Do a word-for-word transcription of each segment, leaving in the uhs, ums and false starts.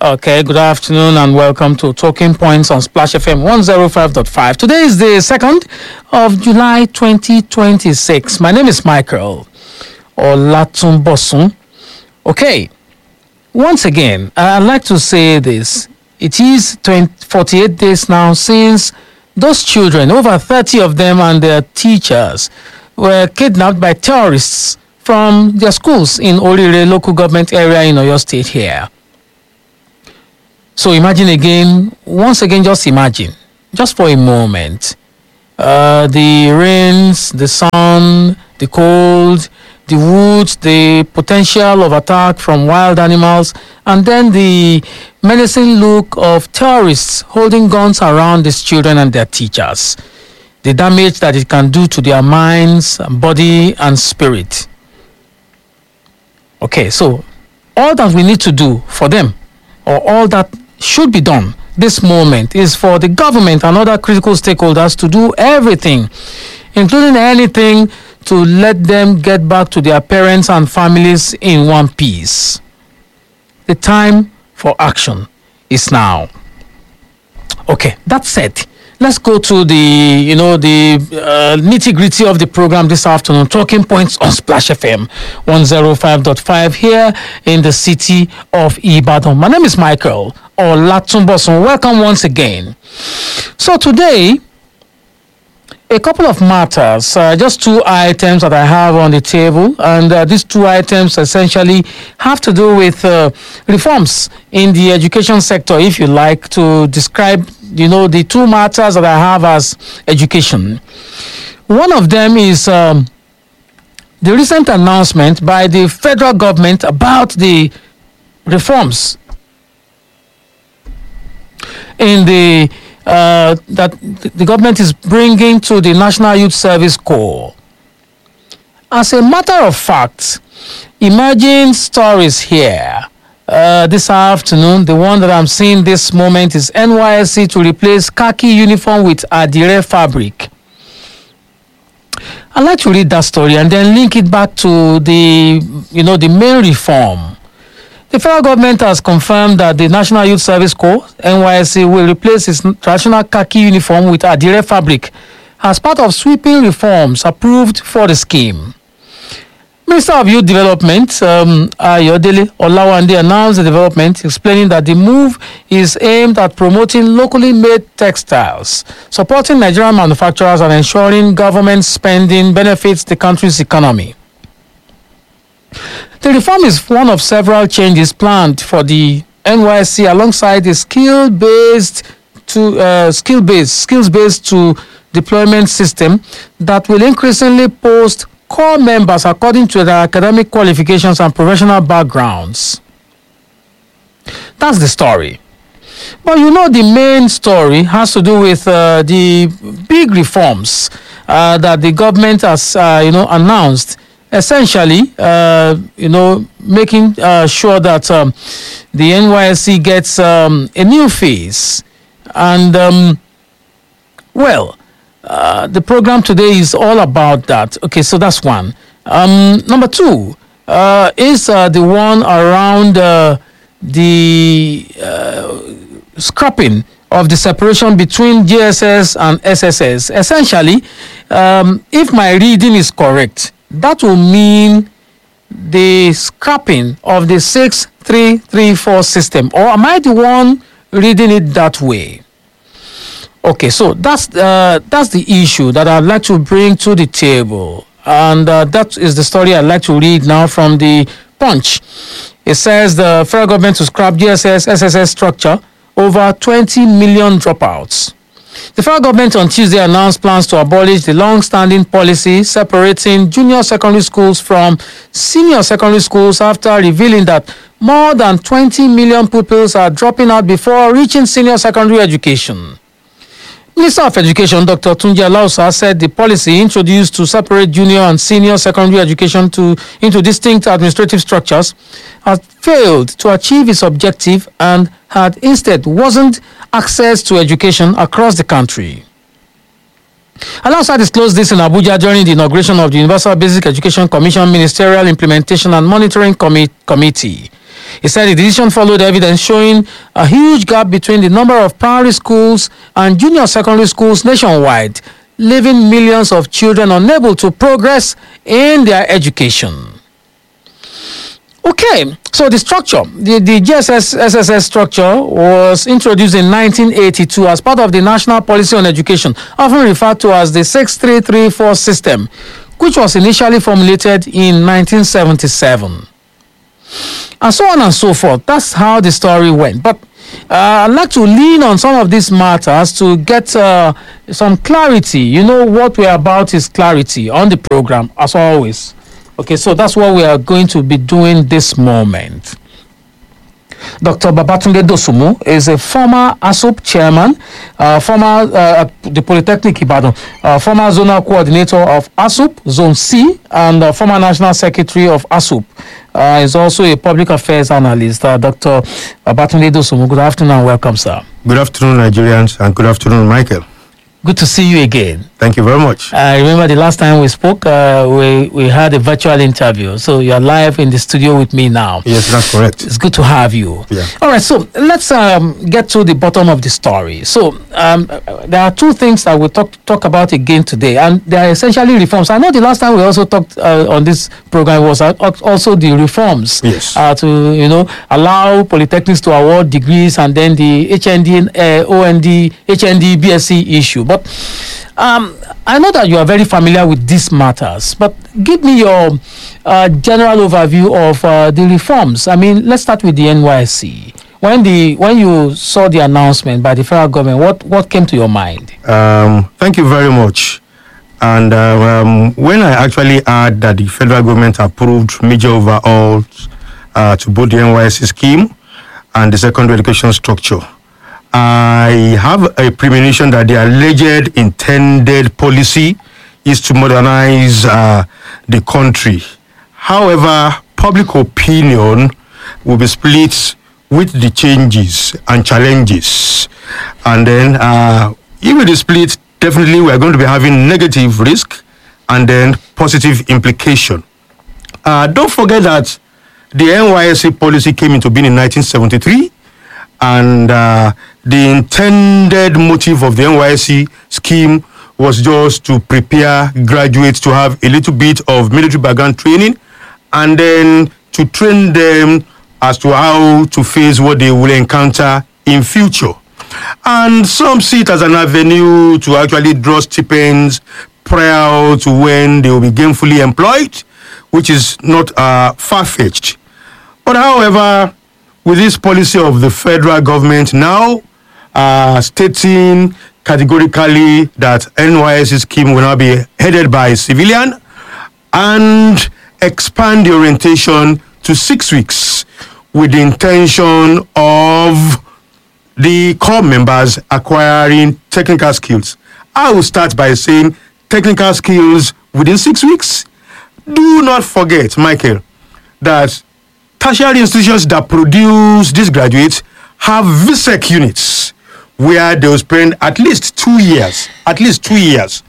Okay, good afternoon and welcome to Talking Points on Splash F M one oh five point five. Today is the second of July twenty twenty-six. My name is Michael Olatunbosun. Okay, once again, I'd like to say this. It is forty-eight days now since those children, over thirty of them and their teachers, were kidnapped by terrorists from their schools in Orire local government area in Oyo State here. So imagine again, once again, just imagine, just for a moment, uh, the rains, the sun, the cold, the woods, the potential of attack from wild animals, and then the menacing look of terrorists holding guns around these children and their teachers. The damage that it can do to their minds, body, and spirit. Okay, so all that we need to do for them, or all that should be done this moment, is for the government and other critical stakeholders to do everything, including anything, to let them get back to their parents and families in one piece. The time for action is now. Okay, that said, let's go to the, you know, the uh, nitty-gritty of the program this afternoon. Talking Points on Splash F M one oh five point five here in the city of Ibadan. My name is Michael Olatunbosun. Welcome once again. So today, a couple of matters, uh, just two items that I have on the table, and uh, these two items essentially have to do with uh, reforms in the education sector, if you like to describe, you know, the two matters that I have as education. One of them is um, the recent announcement by the federal government about the reforms in the Uh, that the government is bringing to the National Youth Service Corps. As a matter of fact, emerging stories here uh, this afternoon, the one that I'm seeing this moment is N Y S C to replace khaki uniform with Adire fabric. I'd like to read that story and then link it back to the, you know, the main reform. The federal government has confirmed that the National Youth Service Corps, N Y S C, will replace its traditional khaki uniform with Adire fabric as part of sweeping reforms approved for the scheme. Minister of Youth Development, um, Ayodele Olawande, announced the development, explaining that the move is aimed at promoting locally made textiles, supporting Nigerian manufacturers, and ensuring government spending benefits the country's economy. The reform is one of several changes planned for the N Y S C alongside the skill-based to uh, skill-based skills-based to deployment system that will increasingly post core members according to their academic qualifications and professional backgrounds. That's the story. But you know, the main story has to do with uh, the big reforms uh, that the government has, uh, you know, announced. Essentially, uh, you know, making uh, sure that um, the N Y S C gets um, a new face. And, um, well, uh, the program today is all about that. Okay, so that's one. Um, number two uh, is uh, the one around uh, the uh, scrapping of the separation between G S S and S S S. Essentially, um, if my reading is correct, that will mean the scrapping of the six three three four system. Or am I the one reading it that way? Okay, so that's uh, that's the issue that I'd like to bring to the table. And uh, that is the story I'd like to read now from the Punch. It says the federal government to scrap G S S S S S structure, over twenty million dropouts. The federal government on Tuesday announced plans to abolish the long-standing policy separating junior secondary schools from senior secondary schools after revealing that more than twenty million pupils are dropping out before reaching senior secondary education. Minister of Education Doctor Tunji Alausa said the policy introduced to separate junior and senior secondary education to, into distinct administrative structures had failed to achieve its objective and had instead worsened access to education across the country. Alausa disclosed this in Abuja during the inauguration of the Universal Basic Education Commission Ministerial Implementation and Monitoring Commi- Committee. He said the decision followed evidence showing a huge gap between the number of primary schools and junior secondary schools nationwide, leaving millions of children unable to progress in their education. Okay, so the structure, the, the G S S S S S structure was introduced in nineteen eighty-two as part of the National Policy on Education, often referred to as the six three three four system, which was initially formulated in nineteen seventy-seven. And so on and so forth. That's how the story went. But uh, I'd like to lean on some of these matters to get uh, some clarity. You know, what we're about is clarity on the program, as always. Okay, so that's what we are going to be doing this moment. Doctor Babatunde Dosunmu is a former ASUP chairman, uh, former uh, the Polytechnic Ibadan, uh, former zonal coordinator of ASUP Zone C, and uh, former national secretary of ASUP. Uh, is also a public affairs analyst. Uh, Doctor Babatunde Dosunmu, good afternoon and welcome, sir. Good afternoon, Nigerians, and good afternoon, Michael. Good to see you again. Thank you very much. I remember the last time we spoke, uh, we, we had a virtual interview. So you're live in the studio with me now. Yes, that's correct. It's good to have you. Yeah. All right, so let's um, get to the bottom of the story. So um, there are two things that we'll talk, talk about again today, and they are essentially reforms. I know the last time we also talked uh, on this program was uh, also the reforms. Yes. Uh, to, you know, allow polytechnics to award degrees, and then the H N D, uh, O N D, H N D, B S c issue. But um, I know that you are very familiar with these matters, but give me your uh, general overview of uh, the reforms. I mean, let's start with the N Y S C. When the when you saw the announcement by the federal government, what, what came to your mind? Um, thank you very much. And uh, um, when I actually heard that the federal government approved major overhauls uh, to both the N Y S C scheme and the secondary education structure, I have a premonition that the alleged intended policy is to modernize uh, the country. However, public opinion will be split with the changes and challenges. And then, uh, if it is split, definitely we are going to be having negative risk and then positive implication. Uh, don't forget that the N Y S C policy came into being in nineteen seventy-three. And uh, the intended motive of the N Y S C scheme was just to prepare graduates to have a little bit of military background training and then to train them as to how to face what they will encounter in future. And some see it as an avenue to actually draw stipends prior to when they will be gainfully employed, which is not uh, far-fetched. But however, with this policy of the federal government now uh, stating categorically that N Y S C scheme will now be headed by a civilian and expand the orientation to six weeks with the intention of the core members acquiring technical skills. I will start by saying technical skills within six weeks. Do not forget, Michael, that tertiary institutions that produce these graduates have V S E C units where they will spend at least two years, at least two years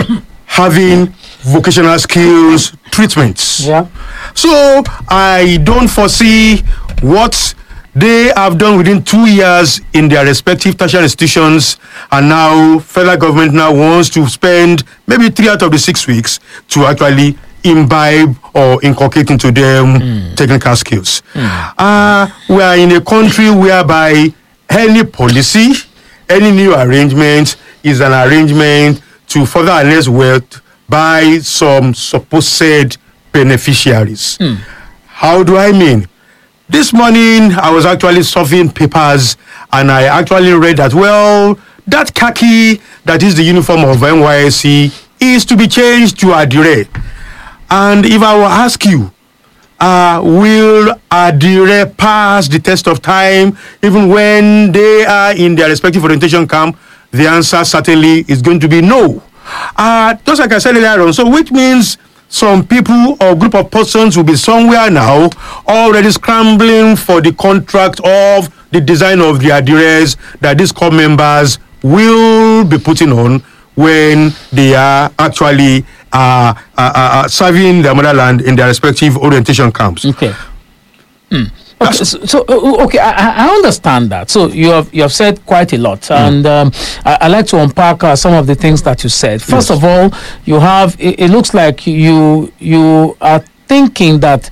having vocational skills treatments. Yeah. So I don't foresee what they have done within two years in their respective tertiary institutions, and now federal government now wants to spend maybe three out of the six weeks to actually imbibe or inculcate into them mm. technical skills. Mm. Uh, we are in a country whereby any policy, any new arrangement is an arrangement to further harness wealth by some supposed beneficiaries. Mm. How do I mean? This morning, I was actually surfing papers and I actually read that, well, that khaki that is the uniform of N Y S C is to be changed to Adire. And if I will ask you, uh, will Adire pass the test of time even when they are in their respective orientation camp? The answer certainly is going to be no. Uh, just like I said earlier on, so which means some people or group of persons will be somewhere now already scrambling for the contract of the design of the Adires that these core members will be putting on when they are actually uh, uh, uh, serving their motherland in their respective orientation camps. Okay. Mm. Okay, so, so uh, okay, I, I understand that. So you have you have said quite a lot, mm. and um, I, I like to unpack uh, some of the things that you said. First yes. of all, you have it, it looks like you you are thinking that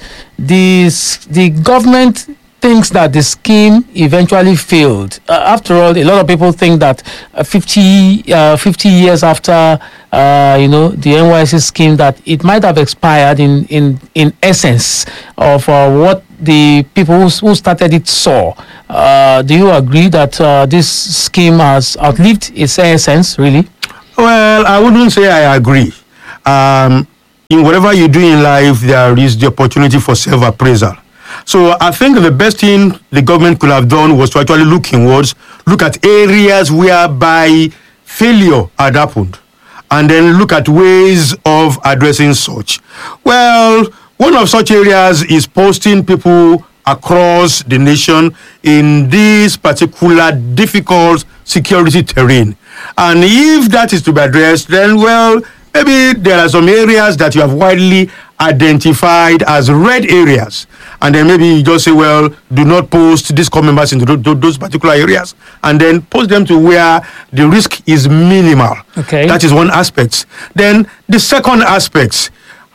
this the government thinks that the scheme eventually failed. Uh, after all, a lot of people think that uh, fifty, uh, fifty years after, uh, you know, the N Y S C scheme, that it might have expired in, in, in essence of uh, what the people who, who started it saw. Uh, do you agree that uh, this scheme has outlived its essence, really? Well, I wouldn't say I agree. Um, in whatever you do in life, there is the opportunity for self-appraisal. So I think the best thing the government could have done was to actually look inwards, look at areas whereby failure had happened, and then look at ways of addressing such. Well, one of such areas is posting people across the nation in this particular difficult security terrain. And if that is to be addressed, then, well, maybe there are some areas that you have widely identified as red areas. And then maybe you just say, well, do not post these core members into those particular areas. And then post them to where the risk is minimal. Okay. That is one aspect. Then the second aspect,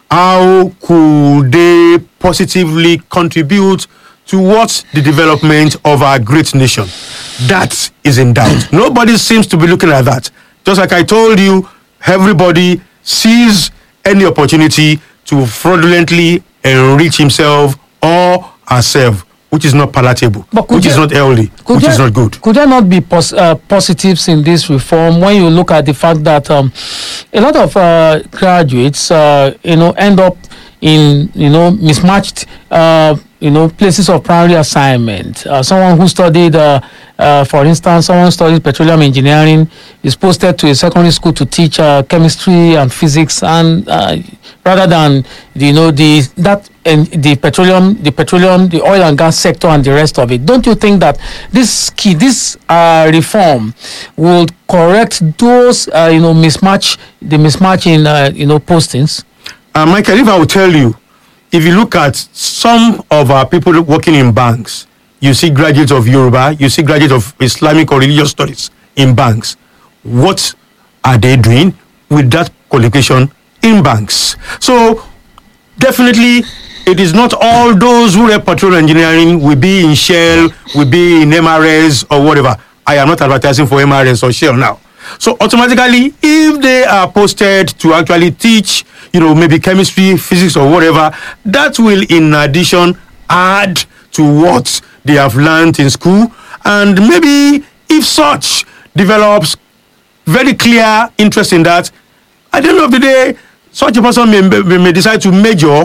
how could they positively contribute towards the development of our great nation? That is in doubt. Nobody seems to be looking at that. Just like I told you, everybody sees any opportunity to fraudulently enrich himself or herself, which is not palatable, which there, is not healthy, which there, is not good. Could there not be pos- uh, positives in this reform when you look at the fact that um, a lot of uh, graduates, uh, you know, end up in, you know, mismatched, uh, you know, places of primary assignment? Uh, someone who studied, uh, uh, for instance, someone who studied petroleum engineering is posted to a secondary school to teach uh, chemistry and physics, and uh, rather than, you know, the that and the petroleum, the petroleum, the oil and gas sector, and the rest of it. Don't you think that this key, this uh, reform will correct those, uh, you know, mismatch, the mismatch in, uh, you know, postings? Uh, Michael, if I will tell you, if you look at some of our people working in banks, you see graduates of Yoruba, you see graduates of Islamic or religious studies in banks. What are they doing with that qualification in banks? So definitely, it is not all those who read petroleum engineering will be in Shell, will be in M R S or whatever. I am not advertising for M R S or Shell now. So automatically, if they are posted to actually teach, you know, maybe chemistry, physics or whatever, that will in addition add to what they have learned in school. And maybe if such develops very clear interest in that, at the end of the day, such a person may, may, may decide to major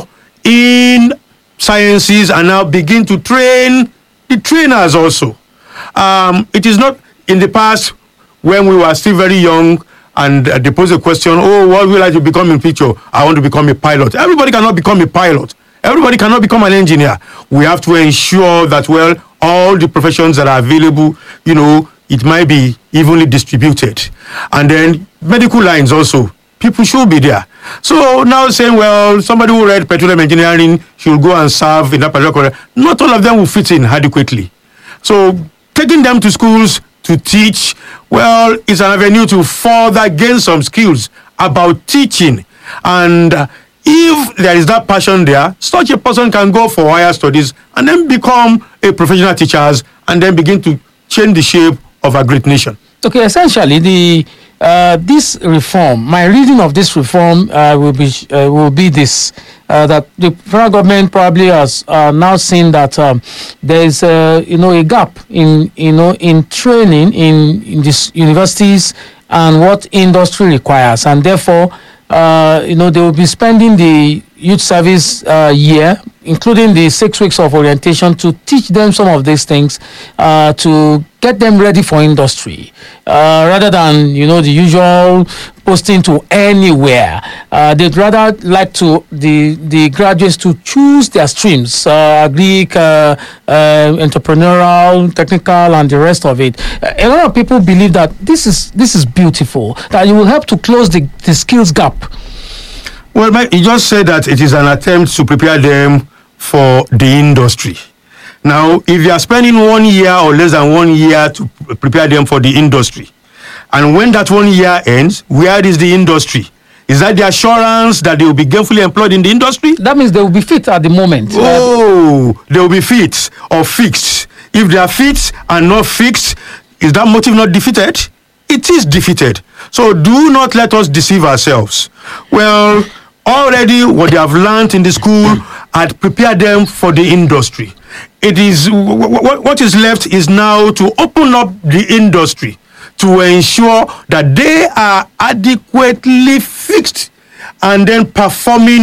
in sciences and now begin to train the trainers also. Um, it is not in the past when we were still very young and uh, they pose a question, oh, what will I to become in future? I want to become a pilot. Everybody cannot become a pilot. Everybody cannot become an engineer. We have to ensure that, well, all the professions that are available, you know, it might be evenly distributed. And then medical lines also, people should be there. So now saying, well, somebody who read petroleum engineering should go and serve in that particular career. Not all of them will fit in adequately. So taking them to schools to teach, well, it's an avenue to further gain some skills about teaching. And uh, if there is that passion there, such a person can go for higher studies and then become a professional teacher and then begin to change the shape of a great nation. Okay, essentially, the uh, this reform, my reading of this reform uh, will be uh, will be this: uh, that the federal government probably has uh, now seen that um, there is uh, you know a gap in you know in training in in these universities and what industry requires, and therefore uh, you know they will be spending the youth service uh, year, including the six weeks of orientation, to teach them some of these things, uh, to get them ready for industry, uh, rather than, you know, the usual posting to anywhere. Uh, they'd rather like to the the graduates to choose their streams, uh, Greek, uh, uh, entrepreneurial, technical, and the rest of it. A lot of people believe that this is this is beautiful, that it will help to close the, the skills gap. Well, Mike, you just said that it is an attempt to prepare them for the industry. Now, if you are spending one year or less than one year to p- prepare them for the industry, and when that one year ends, where is the industry? Is that the assurance that they will be gainfully employed in the industry? That means they will be fit at the moment. Oh, they will be fit or fixed. If they are fit and not fixed, is that motive not defeated? It is defeated. So do not let us deceive ourselves. Well, already what they have learned in the school had prepared them for the industry. It is what is left is now to open up the industry to ensure that they are adequately fixed and then performing